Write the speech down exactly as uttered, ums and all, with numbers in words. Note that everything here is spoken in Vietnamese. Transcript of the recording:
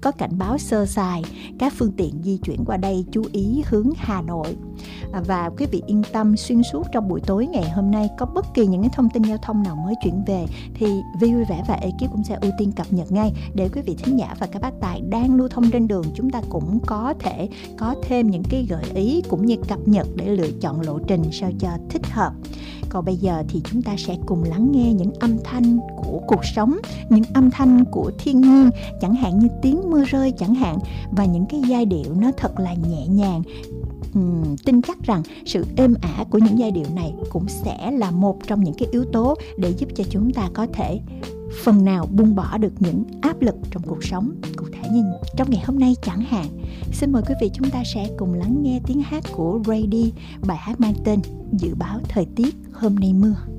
có cảnh báo sơ sài, các phương tiện di chuyển qua đây chú ý hướng Hà Nội. Và quý vị yên tâm, xuyên suốt trong buổi tối ngày hôm nay có bất kỳ những cái thông tin giao thông nào mới chuyển về thì Vi Vui Vẻ và ekip cũng sẽ ưu tiên cập nhật ngay, để quý vị thính giả và các bác tài đang lưu thông trên đường chúng ta cũng có thể có thêm những cái gợi ý cũng như cập nhật để lựa chọn lộ trình sao cho thích hợp. Còn bây giờ thì chúng ta sẽ cùng lắng nghe những âm thanh của cuộc sống, những âm thanh của thiên nhiên, chẳng hạn như tiếng mưa rơi chẳng hạn, và những cái giai điệu nó thật là nhẹ nhàng. Uhm, tin chắc rằng sự êm ả của những giai điệu này cũng sẽ là một trong những cái yếu tố để giúp cho chúng ta có thể phần nào buông bỏ được những áp lực trong cuộc sống, cụ thể như trong ngày hôm nay chẳng hạn. Xin mời quý vị chúng ta sẽ cùng lắng nghe tiếng hát của Ray D, bài hát mang tên Dự báo thời tiết hôm nay mưa.